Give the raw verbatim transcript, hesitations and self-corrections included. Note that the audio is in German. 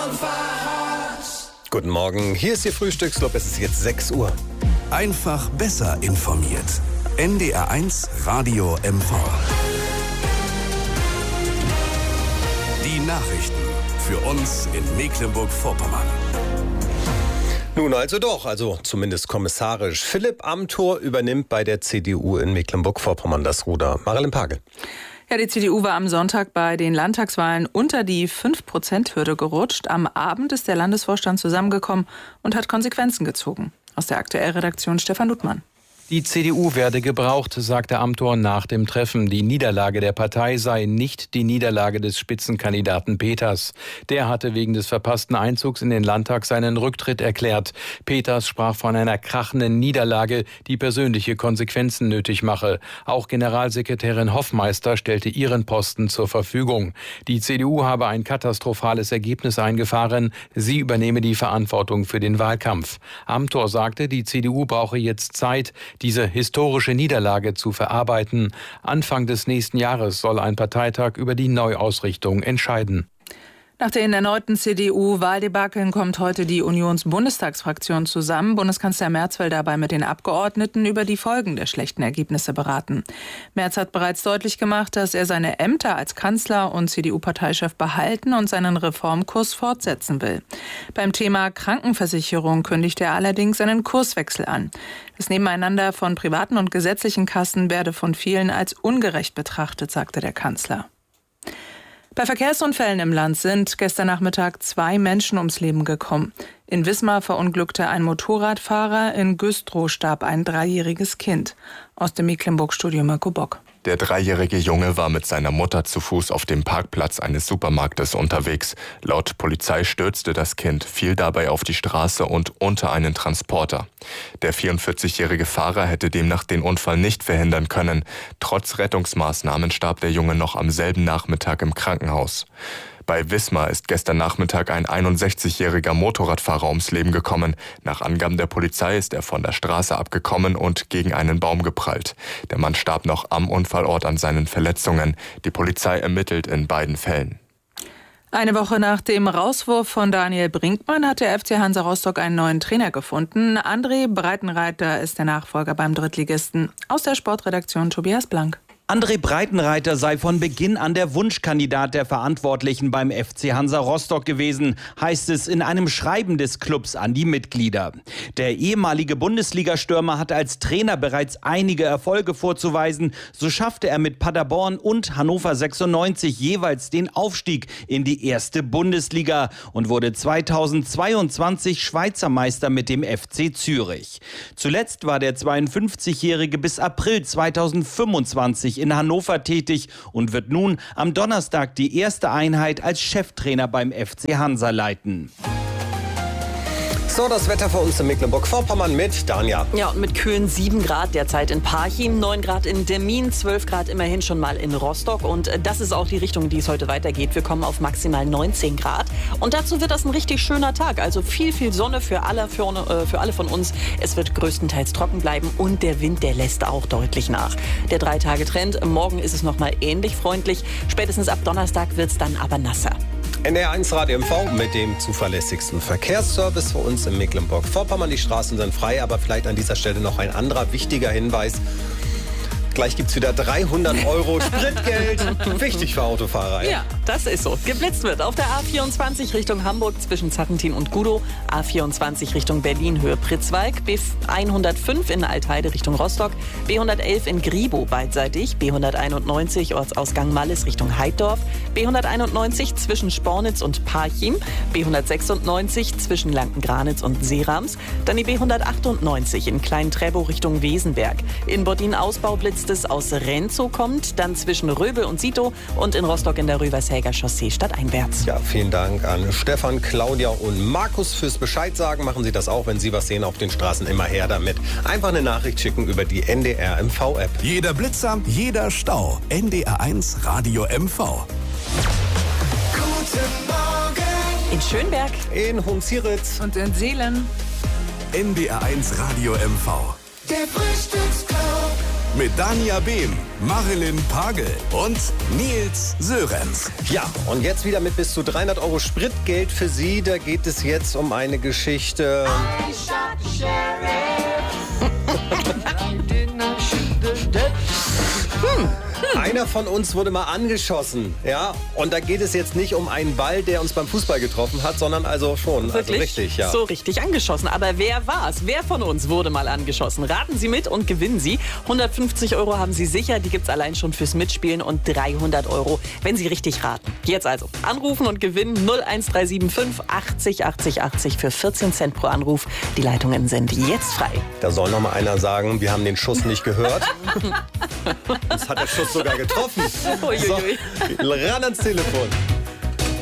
Guten Morgen, hier ist Ihr Frühstücksclub, es ist jetzt sechs Uhr. Einfach besser informiert. N D R eins Radio M V. Die Nachrichten für uns in Mecklenburg-Vorpommern. Nun also doch, also zumindest kommissarisch. Philipp Amthor übernimmt bei der C D U in Mecklenburg-Vorpommern das Ruder. Marilyn Pagel. Ja, die C D U war am Sonntag bei den Landtagswahlen unter die fünf Prozent Hürde gerutscht. Am Abend ist der Landesvorstand zusammengekommen und hat Konsequenzen gezogen. Aus der Aktuellredaktion Stefan Luttmann. Die C D U werde gebraucht, sagte Amthor nach dem Treffen. Die Niederlage der Partei sei nicht die Niederlage des Spitzenkandidaten Peters. Der hatte wegen des verpassten Einzugs in den Landtag seinen Rücktritt erklärt. Peters sprach von einer krachenden Niederlage, die persönliche Konsequenzen nötig mache. Auch Generalsekretärin Hoffmeister stellte ihren Posten zur Verfügung. Die C D U habe ein katastrophales Ergebnis eingefahren. Sie übernehme die Verantwortung für den Wahlkampf. Amthor sagte, die C D U brauche jetzt Zeit, diese historische Niederlage zu verarbeiten. Anfang des nächsten Jahres soll ein Parteitag über die Neuausrichtung entscheiden. Nach den erneuten C D U-Wahldebakeln kommt heute die Unions-Bundestagsfraktion zusammen. Bundeskanzler Merz will dabei mit den Abgeordneten über die Folgen der schlechten Ergebnisse beraten. Merz hat bereits deutlich gemacht, dass er seine Ämter als Kanzler und C D U-Parteichef behalten und seinen Reformkurs fortsetzen will. Beim Thema Krankenversicherung kündigt er allerdings einen Kurswechsel an. Das Nebeneinander von privaten und gesetzlichen Kassen werde von vielen als ungerecht betrachtet, sagte der Kanzler. Bei Verkehrsunfällen im Land sind gestern Nachmittag zwei Menschen ums Leben gekommen. In Wismar verunglückte ein Motorradfahrer, in Güstrow starb ein dreijähriges Kind. Aus dem Mecklenburg-Studio Mirko Bock. Der dreijährige Junge war mit seiner Mutter zu Fuß auf dem Parkplatz eines Supermarktes unterwegs. Laut Polizei stürzte das Kind, fiel dabei auf die Straße und unter einen Transporter. Der vierundvierzigjährige Fahrer hätte demnach den Unfall nicht verhindern können. Trotz Rettungsmaßnahmen starb der Junge noch am selben Nachmittag im Krankenhaus. Bei Wismar ist gestern Nachmittag ein einundsechzigjähriger Motorradfahrer ums Leben gekommen. Nach Angaben der Polizei ist er von der Straße abgekommen und gegen einen Baum geprallt. Der Mann starb noch am Unfallort an seinen Verletzungen. Die Polizei ermittelt in beiden Fällen. Eine Woche nach dem Rauswurf von Daniel Brinkmann hat der F C Hansa Rostock einen neuen Trainer gefunden. André Breitenreiter ist der Nachfolger beim Drittligisten. Aus der Sportredaktion Tobias Blank. André Breitenreiter sei von Beginn an der Wunschkandidat der Verantwortlichen beim F C Hansa Rostock gewesen, heißt es in einem Schreiben des Clubs an die Mitglieder. Der ehemalige Bundesliga-Stürmer hat als Trainer bereits einige Erfolge vorzuweisen. So schaffte er mit Paderborn und Hannover sechsundneunzig jeweils den Aufstieg in die erste Bundesliga und wurde zweitausendzweiundzwanzig Schweizer Meister mit dem F C Zürich. Zuletzt war der zweiundfünfzigjährige bis April zweitausendfünfundzwanzig in Hannover tätig und wird nun am Donnerstag die erste Einheit als Cheftrainer beim F C Hansa leiten. So, das Wetter für uns in Mecklenburg-Vorpommern mit Danja. Ja, und mit kühlen sieben Grad derzeit in Parchim, neun Grad in Demmin, zwölf Grad immerhin schon mal in Rostock. Und das ist auch die Richtung, in die es heute weitergeht. Wir kommen auf maximal neunzehn Grad. Und dazu wird das ein richtig schöner Tag. Also viel, viel Sonne für alle, für, äh, für alle von uns. Es wird größtenteils trocken bleiben und der Wind, der lässt auch deutlich nach. Der Drei-Tage-Trend, morgen ist es nochmal ähnlich freundlich. Spätestens ab Donnerstag wird es dann aber nasser. N D R eins Radio M V mit dem zuverlässigsten Verkehrsservice für uns in Mecklenburg-Vorpommern. Die Straßen sind frei, aber vielleicht an dieser Stelle noch ein anderer wichtiger Hinweis. Gleich gibt es wieder dreihundert Euro Spritgeld. Wichtig für Autofahrer. Ja. ja, das ist so. Geblitzt wird auf der A vierundzwanzig Richtung Hamburg zwischen Zattentin und Gudow, A vierundzwanzig Richtung Berlin Höhe Pritzwalk, B hundertfünf in Altheide Richtung Rostock, B hundertelf in Gribow beidseitig, B hunderteinundneunzig Ortsausgang Malles Richtung Heiddorf, B hunderteinundneunzig zwischen Spornitz und Parchim, B hundertsechsundneunzig zwischen Lankengranitz und Seerams, dann die B hundertachtundneunzig in Klein-Trebow Richtung Wesenberg. In Bottin-Ausbau blitzt es aus Renzow kommt, dann zwischen Röbel und Sito und in Rostock in der Rövershäger Chaussee stadteinwärts. Ja, vielen Dank an Stefan, Claudia und Markus fürs Bescheid sagen. Machen Sie das auch, wenn Sie was sehen auf den Straßen, immer her damit. Einfach eine Nachricht schicken über die N D R M V-App. Jeder Blitzer, jeder Stau. N D R eins Radio M V. Guten Morgen. In Schönberg, in Hunziritz und in Seelen. N D R eins Radio M V. Der Frühstücksclub. mit Dania Behm, Marilyn Pagel und Nils Sörenz. Ja, und jetzt wieder mit bis zu dreihundert Euro Spritgeld für Sie. Da geht es jetzt um eine Geschichte. hm. Einer von uns wurde mal angeschossen, ja, und da geht es jetzt nicht um einen Ball, der uns beim Fußball getroffen hat, sondern also schon, also richtig, ja. So richtig angeschossen. Aber wer war's? Wer von uns wurde mal angeschossen? Raten Sie mit und gewinnen Sie. hundertfünfzig Euro haben Sie sicher, die gibt's allein schon fürs Mitspielen und dreihundert Euro, wenn Sie richtig raten. Jetzt also anrufen und gewinnen null eins drei sieben fünf achtzig achtzig achtzig für vierzehn Cent pro Anruf. Die Leitungen sind jetzt frei. Da soll noch mal einer sagen, wir haben den Schuss nicht gehört. Das hat der Schuss sogar getroffen. Uiuiui. So, ran ans Telefon.